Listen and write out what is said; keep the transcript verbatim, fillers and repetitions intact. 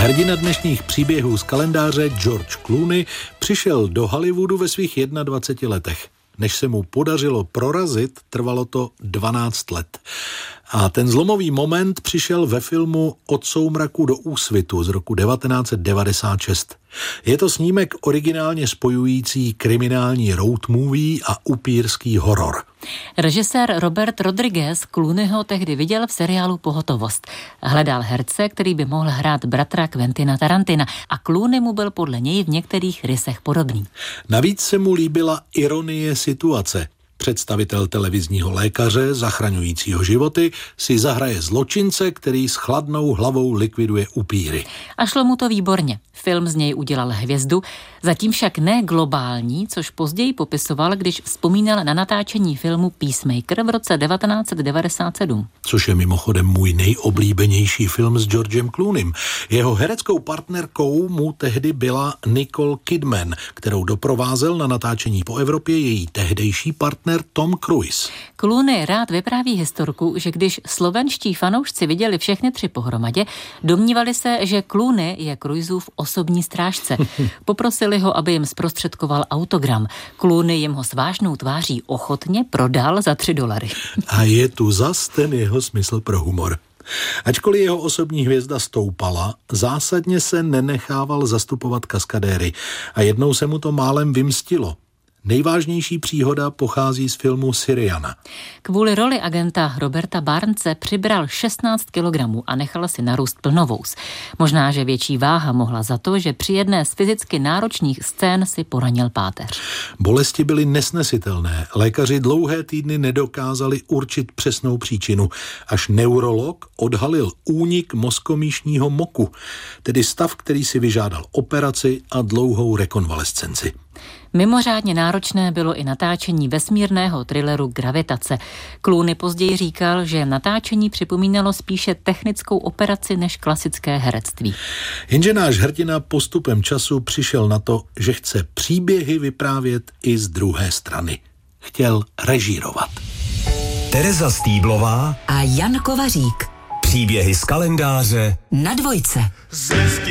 Hrdina dnešních příběhů z kalendáře George Clooney přišel do Hollywoodu ve svých dvaceti jedné letech. Než se mu podařilo prorazit, trvalo to dvanáct let. A ten zlomový moment přišel ve filmu Od soumraku do úsvitu z roku devatenáct set devadesát šest. Je to snímek originálně spojující kriminální road movie a upírský horor. Režisér Robert Rodriguez Clooneyho tehdy viděl v seriálu Pohotovost. Hledal herce, který by mohl hrát bratra Quentina Tarantina, a Clooney mu byl podle něj v některých rysech podobný. Navíc se mu líbila ironie situace. Představitel televizního lékaře, zachraňujícího životy, si zahraje zločince, který s chladnou hlavou likviduje upíry. A šlo mu to výborně. Film z něj udělal hvězdu, zatím však ne globální, což později popisoval, když vzpomínal na natáčení filmu Peacemaker v roce devatenáct set devadesát sedm. Což je mimochodem můj nejoblíbenější film s Georgem Clooneym. Jeho hereckou partnerkou mu tehdy byla Nicole Kidman, kterou doprovázel na natáčení po Evropě její tehdejší partner Tom Cruise. Clooney rád vypráví historku, že když slovenští fanoušci viděli všechny tři pohromadě, domnívali se, že Clooney je Cruiseův osobní strážce. Poprosili ho, aby jim zprostředkoval autogram. Clooney jim ho s vážnou tváří ochotně prodal za tři dolary. A je tu zas ten jeho smysl pro humor. Ačkoliv jeho osobní hvězda stoupala, zásadně se nenechával zastupovat kaskadéry a jednou se mu to málem vymstilo. Nejvážnější příhoda pochází z filmu Syriana. Kvůli roli agenta Roberta Barnese přibral šestnáct kilogramů a nechal si narůst plnovous. Možná, že větší váha mohla za to, že při jedné z fyzicky náročných scén si poranil páteř. Bolesti byly nesnesitelné. Lékaři dlouhé týdny nedokázali určit přesnou příčinu. Až neurolog odhalil únik mozkomíšního moku, tedy stav, který si vyžádal operaci a dlouhou rekonvalescenci. Mimořádně náročné bylo i natáčení vesmírného thrilleru Gravitace. Clooney později říkal, že natáčení připomínalo spíše technickou operaci než klasické herectví. Jenže náš hrdina postupem času přišel na to, že chce příběhy vyprávět i z druhé strany. Chtěl režírovat. Tereza Stýblová a Jan Kovařík. Příběhy z kalendáře na Dvojce.